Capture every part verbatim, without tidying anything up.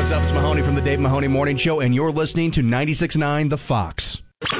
what's up? It's Mahoney from the Dave Mahoney Morning Show, and you're listening to ninety-six point nine The Fox.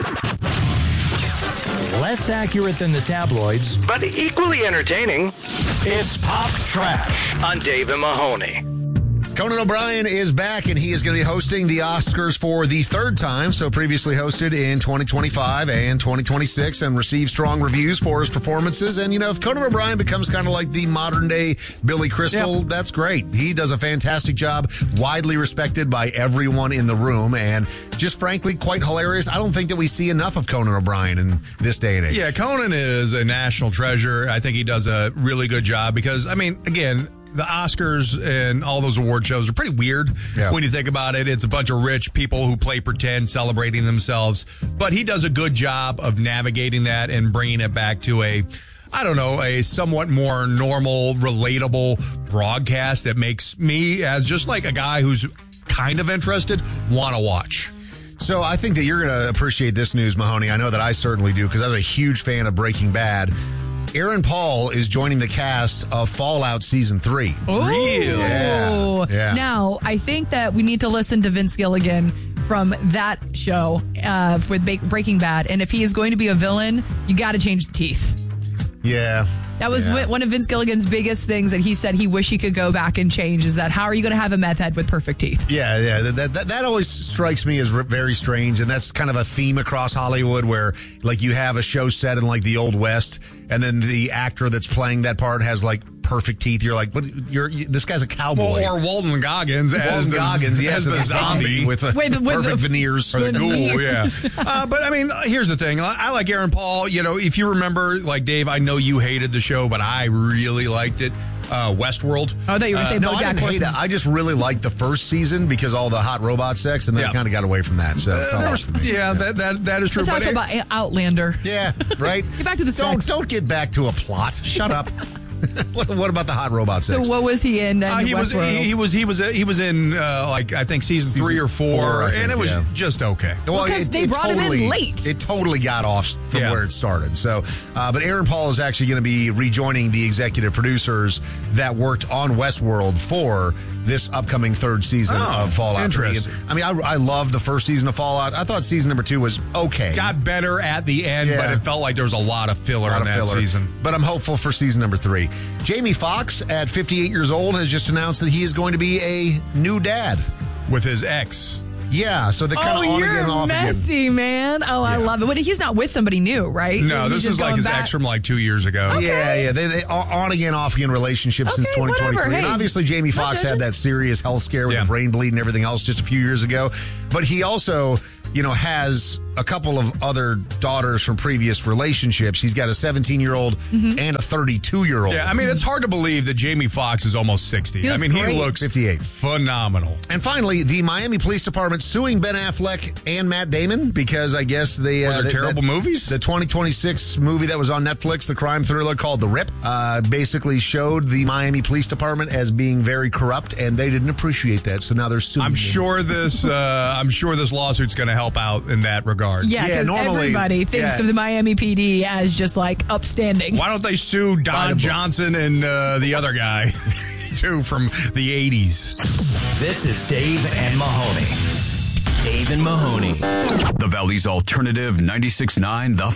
Less accurate than the tabloids, but equally entertaining. It's Pop Trash on Dave and Mahoney. Conan O'Brien is back, and he is going to be hosting the Oscars for the third time. So previously hosted in twenty twenty-five and twenty twenty-six and received strong reviews for his performances. And, you know, if Conan O'Brien becomes kind of like the modern-day Billy Crystal, yep. that's great. He does a fantastic job, widely respected by everyone in the room, and just frankly quite hilarious. I don't think that we see enough of Conan O'Brien in this day and age. Yeah, Conan is a national treasure. I think he does a really good job because, I mean, again, the Oscars and all those award shows are pretty weird yeah. when you think about it. It's a bunch of rich people who play pretend, celebrating themselves. But he does a good job of navigating that and bringing it back to a, I don't know, a somewhat more normal, relatable broadcast that makes me, as just like a guy who's kind of interested, want to watch. So I think that you're going to appreciate this news, Mahoney. I know that I certainly do because I'm a huge fan of Breaking Bad. Aaron Paul is joining the cast of Fallout Season three. Ooh. Really? Yeah. yeah. Now, I think that we need to listen to Vince Gilligan from that show uh, with ba- Breaking Bad. And if he is going to be a villain, you got to change the teeth. Yeah. That was yeah. one of Vince Gilligan's biggest things that he said he wished he could go back and change is that how are you going to have a meth head with perfect teeth? Yeah, yeah. That, that that always strikes me as very strange, and that's kind of a theme across Hollywood where, like, you have a show set in, like, the Old West, and then the actor that's playing that part has, like, perfect teeth. You're like, what? You're you, this guy's a cowboy. Well, or Walton Goggins as Walton the, Goggins, yes, as the as zombie, zombie with, a, Wait, with with perfect the, veneers. Or the ghoul, yeah. uh, but, I mean, here's the thing. I, I like Aaron Paul. You know, if you remember, like, Dave, I know you hated the show, but I really liked it. Uh, Westworld. Oh, that you were uh, saying no, I didn't hate it. I just really liked the first season because all the hot robot sex, and then yeah. kind of got away from that. So, uh, was, yeah, that, that that is true. Let's talk about Outlander. Yeah, right. Get back to the don't sex. don't get back to a plot. Shut up. what, what about the hot robot sex? So what was he in? Uh, he, was, he, he was he was he was in uh, like I think season, season three or four, four think, and it was yeah. just okay. Well, because well, they it brought totally, him in late. It totally got off from yeah. where it started. So, uh, but Aaron Paul is actually going to be rejoining the executive producers that worked on Westworld for this upcoming third season oh, of Fallout. Interesting. I mean, I, I loved the first season of Fallout. I thought season number two was okay. Got better at the end, yeah. but it felt like there was a lot of filler lot in of that filler. season. But I'm hopeful for season number three. Jamie Foxx, at fifty-eight years old, has just announced that he is going to be a new dad. With his ex. Yeah, so they're kind of oh, on you're again, off messy, again. man. Oh, I Yeah. love it. But he's not with somebody new, right? No, He's this just is like going his back. ex from like two years ago. Okay. Yeah, yeah. They, they on again, off again relationship Okay, since twenty twenty-three. whatever. And Hey, obviously, Jamie not Foxx had judging. that serious health scare with Yeah. the brain bleed and everything else just a few years ago. But he also, you know, has a couple of other daughters from previous relationships. He's got a seventeen-year-old Mm-hmm. and a thirty-two-year-old. Yeah, I mean, it's hard to believe that Jamie Foxx is almost sixty. He I looks mean, great. he looks fifty-eight. Phenomenal. And finally, the Miami Police Department suing Ben Affleck and Matt Damon because I guess they... Were uh, there they, terrible that, movies? The twenty twenty-six movie that was on Netflix, the crime thriller called The Rip, uh, basically showed the Miami Police Department as being very corrupt, and they didn't appreciate that, so now they're suing I'm them. sure this. Uh, I'm sure this lawsuit's going to help out in that regard. Yeah, Yeah, because normally- everybody thinks yeah. of the Miami P D as just like upstanding. Why don't they sue By the Don book. Johnson and uh, the other guy, too, from the eighties? This is Dave and Mahoney. Dave and Mahoney. The Valley's Alternative ninety-six point nine The